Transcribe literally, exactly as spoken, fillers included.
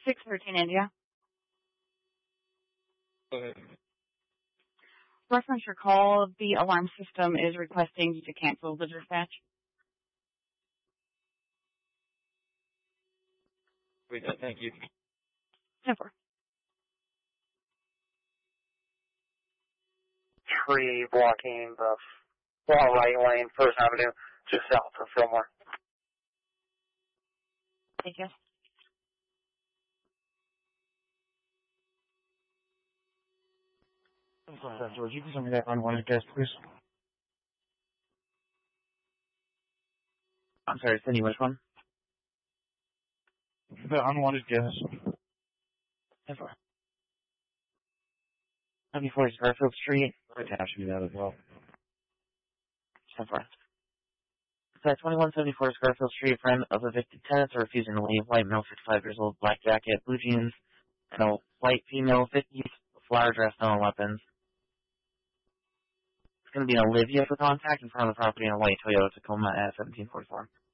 six thirteen India. Go ahead. Reference your call. The alarm system is requesting you to cancel the dispatch. Wait, thank you. Never. Tree blocking the far right lane, First Avenue, just south of Fillmore. Thank you. I'm sorry, George. You can send me that unwanted guest, please. I'm sorry, Cindy, which one? The unwanted guest. Never. seventy-four Garfield Street. Attach me that as well. ten four. So at twenty-one seventy-four Garfield Street, friend of evicted tenants are refusing to leave. White male, fifty-five years old, black jacket, blue jeans, and a white female, fifties, flower dress, no weapons. It's going to be an Olivia for contact in front of the property in a white Toyota Tacoma at seventeen forty-four.